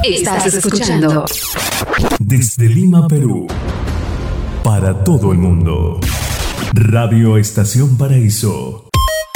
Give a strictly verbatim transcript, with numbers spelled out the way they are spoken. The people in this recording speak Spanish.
Estás escuchando desde Lima, Perú, para todo el mundo. Radio Estación Paraíso.